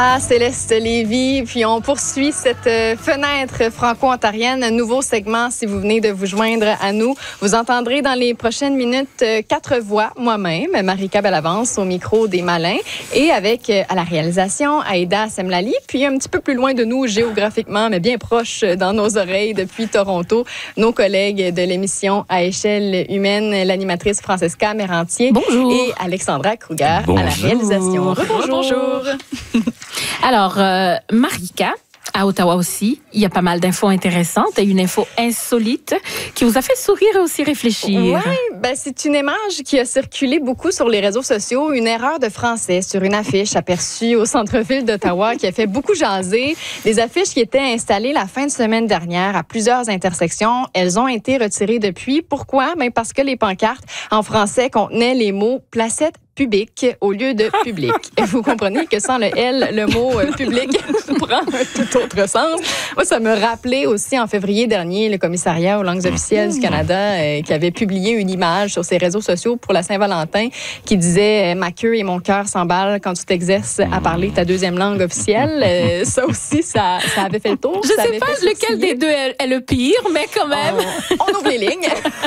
À Céleste Lévy, puis on poursuit cette fenêtre franco-ontarienne, un nouveau segment si vous venez de vous joindre à nous. Vous entendrez dans les prochaines minutes 4 voix, moi-même, Marika Bellavance au micro des Malins et avec à la réalisation Aïda Semlali, puis un petit peu plus loin de nous géographiquement, mais bien proche dans nos oreilles depuis Toronto, nos collègues de l'émission À échelle humaine, l'animatrice Francesca Mérantier. Bonjour. Et Alexandra Kruger à la réalisation. Bonjour. Alors, Marika, à Ottawa aussi, il y a pas mal d'infos intéressantes et une info insolite qui vous a fait sourire et aussi réfléchir. Oui, c'est une image qui a circulé beaucoup sur les réseaux sociaux, une erreur de français sur une affiche aperçue au centre-ville d'Ottawa qui a fait beaucoup jaser. Des affiches qui étaient installées la fin de semaine dernière à plusieurs intersections. Elles ont été retirées depuis. Pourquoi? Parce que les pancartes en français contenaient les mots « placette public » au lieu de « public ». Et vous comprenez que sans le L, le mot « public » prend un tout autre sens. Moi, ça me rappelait aussi en février dernier le commissariat aux langues officielles du Canada qui avait publié une image sur ses réseaux sociaux pour la Saint-Valentin qui disait « Ma queue et mon cœur s'emballent quand tu t'exerces à parler ta deuxième langue officielle ». Ça aussi, ça avait fait le tour. Je ne sais pas lequel des deux est le pire, mais quand même. On ouvre les lignes.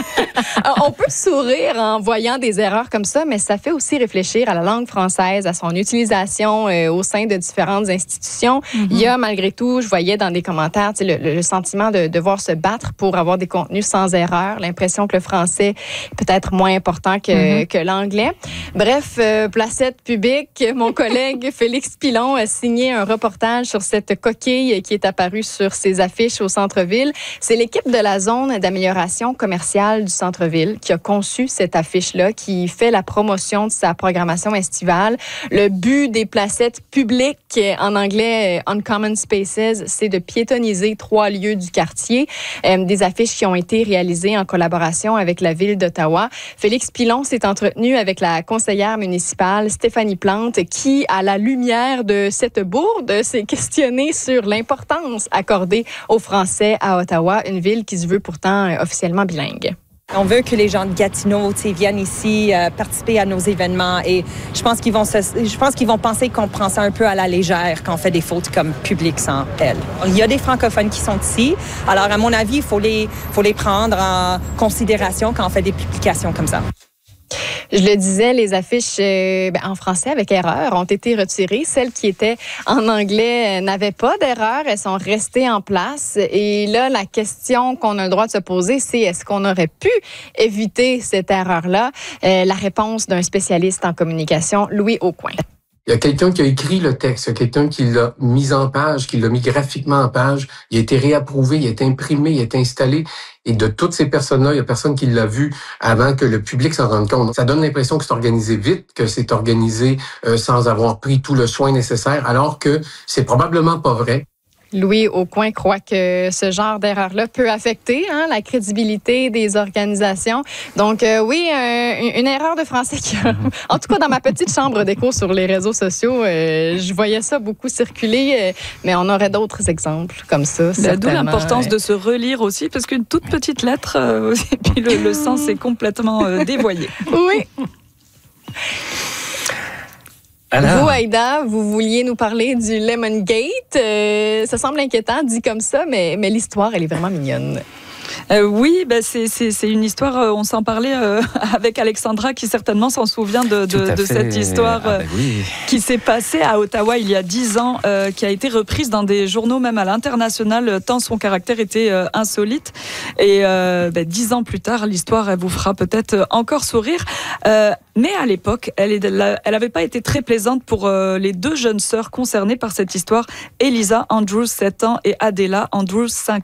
On peut sourire en voyant des erreurs comme ça, mais ça fait aussi réfléchir à la langue française, à son utilisation au sein de différentes institutions. Il y a malgré tout, je voyais dans des commentaires le sentiment de devoir se battre pour avoir des contenus sans erreur, l'impression que le français est peut-être moins important que l'anglais. Bref, placette publique, mon collègue Félix Pilon a signé un reportage sur cette coquille qui est apparue sur ses affiches au centre-ville. C'est l'équipe de la zone d'amélioration commerciale du centre-ville qui a conçu cette affiche-là, qui fait la promotion de sa programmation estivale. Le but des placettes publiques, en anglais Uncommon Spaces, c'est de piétoniser 3 lieux du quartier. Des affiches qui ont été réalisées en collaboration avec la ville d'Ottawa. Félix Pilon s'est entretenu avec la conseillère municipale Stéphanie Plante qui, à la lumière de cette bourde, s'est questionnée sur l'importance accordée aux Français à Ottawa, une ville qui se veut pourtant officiellement bilingue. On veut que les gens de Gatineau viennent ici participer à nos événements et je pense qu'ils vont penser qu'on prend ça un peu à la légère quand on fait des fautes comme public sans L. Il y a des francophones qui sont ici, alors à mon avis, il faut les prendre en considération quand on fait des publications comme ça. Je le disais, les affiches en français avec erreur ont été retirées. Celles qui étaient en anglais n'avaient pas d'erreur. Elles sont restées en place. Et là, la question qu'on a le droit de se poser, c'est est-ce qu'on aurait pu éviter cette erreur-là? La réponse d'un spécialiste en communication, Louis Aucoin. Il y a quelqu'un qui a écrit le texte, il y a quelqu'un qui l'a mis en page, qui l'a mis graphiquement en page. Il a été réapprouvé, il a été imprimé, il a été installé. Et de toutes ces personnes-là, il y a personne qui l'a vu avant que le public s'en rende compte. Ça donne l'impression que c'est organisé vite, que c'est organisé sans avoir pris tout le soin nécessaire, alors que c'est probablement pas vrai. Louis Aucoin croit que ce genre d'erreur-là peut affecter la crédibilité des organisations. Donc oui, une erreur de français qui a... En tout cas, dans ma petite chambre d'écho sur les réseaux sociaux, je voyais ça beaucoup circuler, mais on aurait d'autres exemples comme ça, D'où l'importance de se relire aussi, parce qu'une toute petite lettre, et puis le sens est complètement dévoyé. Oui. Alors, vous, Aïda, vous vouliez nous parler du Lemongate. Ça semble inquiétant, dit comme ça, mais l'histoire, elle est vraiment mignonne. Oui, c'est une histoire, on s'en parlait avec Alexandra qui certainement s'en souvient de cette histoire qui s'est passée à Ottawa il y a 10 ans, qui a été reprise dans des journaux même à l'international, tant son caractère était insolite. Et 10 ans plus tard, l'histoire, elle vous fera peut-être encore sourire. Mais à l'époque, elle n'avait pas été très plaisante pour les 2 jeunes sœurs concernées par cette histoire, Elisa Andrews, 7 ans, et Adela Andrews, 5 ans.